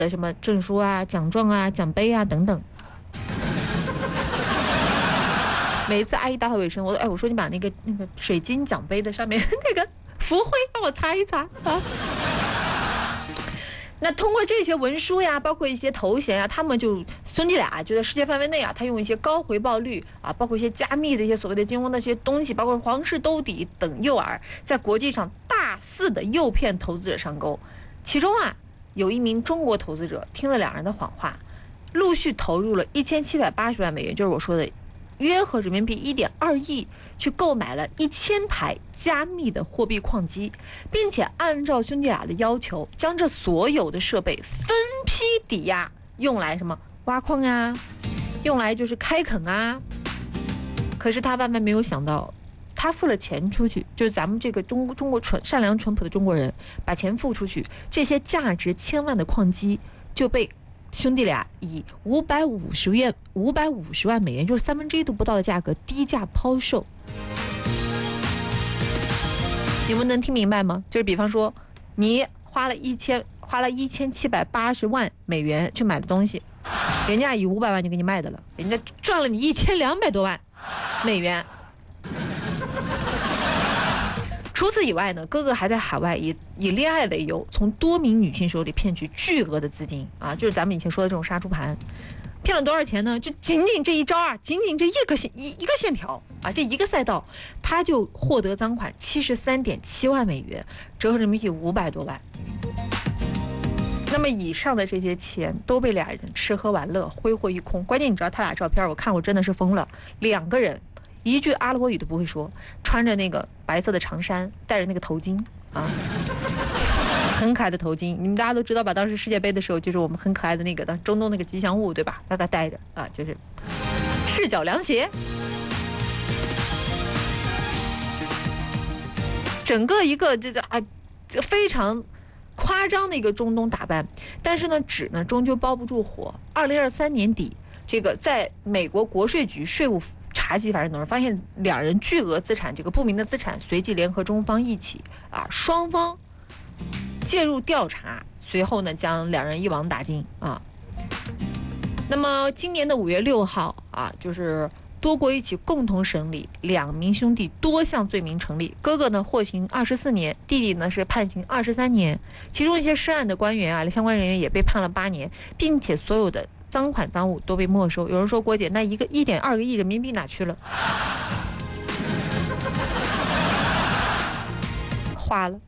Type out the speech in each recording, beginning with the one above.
的什么证书啊、奖状啊、奖杯啊等等。每一次阿姨打扫卫生，我说你把那个水晶奖杯的上面那个浮灰帮我擦一擦啊。那通过这些文书呀，包括一些头衔呀，他们就兄弟俩就在世界范围内啊，他用一些高回报率啊，包括一些加密的一些所谓的金融的一些东西，包括皇室兜底等诱饵，在国际上大肆的诱骗投资者上钩。其中啊，有一名中国投资者听了两人的谎话，陆续投入了1780万美元，就是我说的约合人民币1.2亿，去购买了1000台加密的货币矿机，并且按照兄弟俩的要求，将这所有的设备分批抵押，用来什么挖矿啊，用来就是开垦啊。可是他万万没有想到，他付了钱出去，就是咱们这个中国善良淳朴的中国人，把钱付出去，这些价值千万的矿机就被兄弟俩以550万美元，就是1/3都不到的价格低价抛售。你们能听明白吗？就是比方说，你花了1780万美元去买的东西，人家以500万就给你卖的了，人家赚了你1200多万美元。除此以外呢，哥哥还在海外以恋爱为由，从多名女性手里骗取巨额的资金啊，就是咱们以前说的这种杀猪盘。骗了多少钱呢？就仅仅这一招啊，仅仅这一个线条啊，这一个赛道，他就获得赃款73.7万美元，折合人民币500多万。那么以上的这些钱都被俩人吃喝玩乐挥霍一空。关键你知道他俩照片，我看我真的是疯了，两个人一句阿拉伯语都不会说，穿着那个白色的长衫，戴着那个头巾啊，很可爱的头巾。你们大家都知道吧？当时世界杯的时候，就是我们很可爱的那个，当中东那个吉祥物，对吧？他戴着啊，就是赤脚凉鞋，整个一个这非常夸张的一个中东打扮。但是呢，纸呢终究包不住火。2023年底，这个在美国国税局税务查缉法人董事发现两人巨额资产，这个不明的资产，随即联合中方一起啊，双方介入调查，随后呢将两人一网打尽啊。那么今年的5月6号啊，就是多国一起共同审理两名兄弟多项罪名成立，哥哥呢获刑24年，弟弟呢是判刑23年，其中一些涉案的官员啊，相关人员也被判了8年，并且所有的赃款赃物都被没收。有人说郭姐，那1.2个亿人民币哪去了？花了。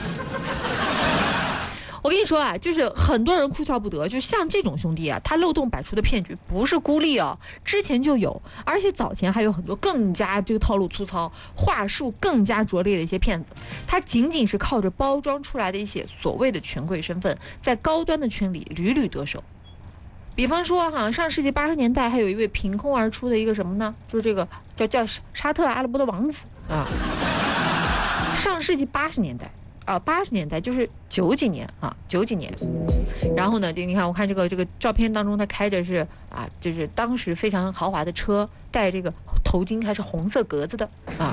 我跟你说啊，就是很多人哭笑不得，就像这种兄弟啊，他漏洞百出的骗局不是孤立哦，之前就有，而且早前还有很多更加这个套路粗糙、话术更加拙劣的一些骗子，他仅仅是靠着包装出来的一些所谓的权贵身份，在高端的圈里屡屡得手。比方说哈，上世纪80年代还有一位凭空而出的一个什么呢？就是这个叫沙特阿拉伯的王子啊。上世纪80年代啊，80年代就是90几年啊，90几年。然后呢，你看，我看这个照片当中，他开着是啊，就是当时非常豪华的车，戴这个头巾还是红色格子的啊。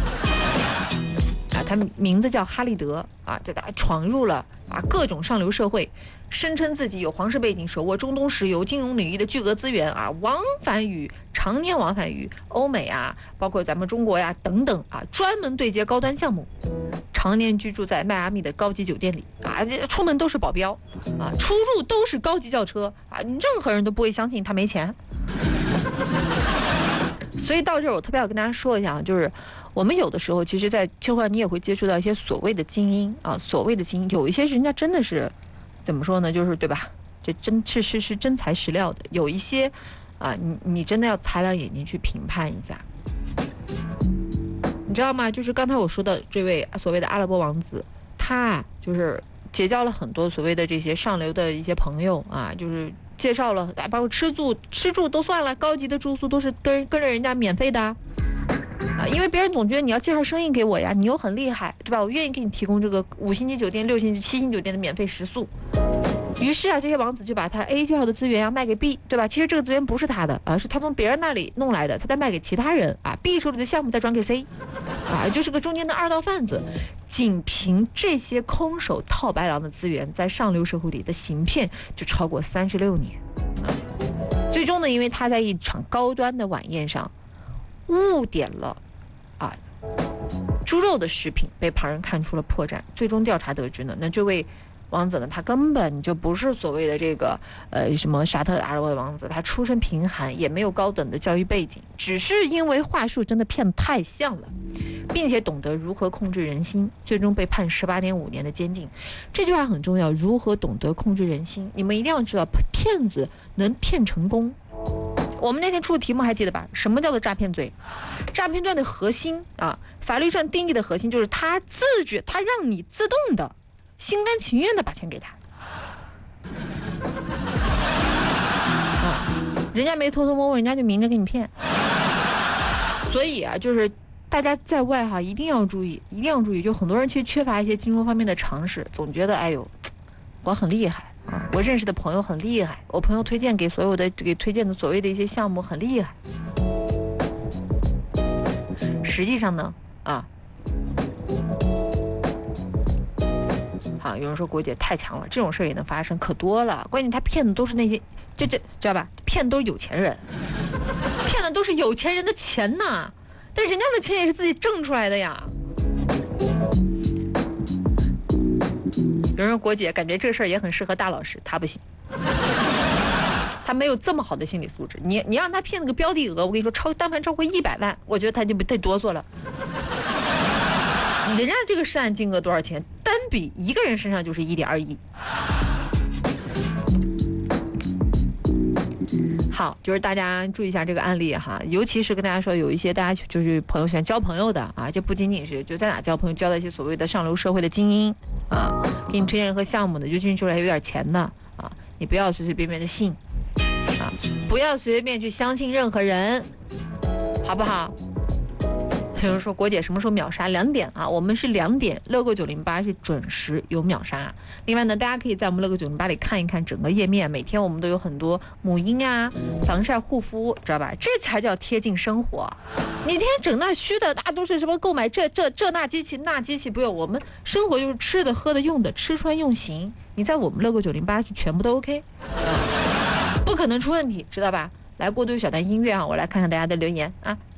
他名字叫哈利德啊，在他闯入了啊各种上流社会，声称自己有皇室背景，手握中东石油、金融领域的巨额资源啊，常年往返于欧美啊，包括咱们中国呀等等啊，专门对接高端项目，常年居住在迈阿密的高级酒店里啊，出门都是保镖啊，出入都是高级轿车啊，任何人都不会相信他没钱。所以到这儿，我特别要跟大家说一下，就是我们有的时候，其实，在秋华你也会接触到一些所谓的精英啊，所谓的精英，有一些人家真的是怎么说呢？就是对吧？这真是真材实料的。有一些啊，你真的要擦亮眼睛去评判一下，你知道吗？就是刚才我说的这位所谓的阿拉伯王子，他就是结交了很多所谓的这些上流的一些朋友啊，就是介绍了，包括吃住都算了，高级的住宿都是跟着人家免费的啊，因为别人总觉得你要介绍生意给我呀，你又很厉害，对吧？我愿意给你提供这个5星级酒店、6星级、7星酒店的免费食宿。 于是啊，这些王子就把他 A 介绍的资源卖给 B， 对吧？其实这个资源不是他的啊，是他从别人那里弄来的，他再卖给其他人啊。B 手里的项目再转给 C， 啊，就是个中间的二道贩子。仅凭这些空手套白狼的资源，在上流社会里的行骗就超过36年。最终呢，因为他在一场高端的晚宴上误点了啊猪肉的食品，被旁人看出了破绽。最终调查得知呢，那这位王子呢，他根本就不是所谓的这个什么沙特阿拉伯的王子，他出身贫寒，也没有高等的教育背景，只是因为话术真的骗得太像了，并且懂得如何控制人心，最终被判18年5年的监禁。这句话很重要，如何懂得控制人心？你们一定要知道，骗子能骗成功。我们那天出的题目还记得吧？什么叫做诈骗罪？诈骗罪的核心啊，法律上定义的核心就是他自觉，他让你自动的、心甘情愿的把钱给他。啊，人家没偷偷摸摸，人家就明着给你骗。所以啊，就是大家在外哈，一定要注意，一定要注意。就很多人其实缺乏一些金融方面的常识，总觉得哎呦，我很厉害。我认识的朋友很厉害，我朋友推荐给推荐的所谓的一些项目很厉害。实际上呢，好，有人说国姐太强了，这种事儿也能发生，可多了。关键他骗的都是那些，这知道吧？骗的都是有钱人，骗的都是有钱人的钱呐，但人家的钱也是自己挣出来的呀。有人说国姐感觉这事儿也很适合大老师，他不行，他没有这么好的心理素质。你让他骗那个标的额，我跟你说单盘超过100万，我觉得他就得哆嗦了。人家这个涉案金额多少钱？单笔一个人身上就是1.2亿。好，就是大家注意一下这个案例哈，尤其是跟大家说，有一些大家就是朋友喜欢交朋友的啊，这不仅仅是就在哪交朋友，交到一些所谓的上流社会的精英啊，给你推荐任何项目的，尤其是出来有点钱的啊，你不要随随便便的信啊，不要随随便去相信任何人，好不好？有人说国姐什么时候秒杀？2点啊，我们是2点，乐购908是准时有秒杀。另外呢，大家可以在我们乐购908里看一看整个页面，每天我们都有很多母婴啊、防晒护肤，知道吧？这才叫贴近生活。你天天整那虚的，那都是什么购买这那机器那机器，不用，我们生活就是吃的、喝的、用的，吃穿用行。你在我们乐购908是全部都 OK，不可能出问题，知道吧？来过渡小段音乐啊，我来看看大家的留言啊。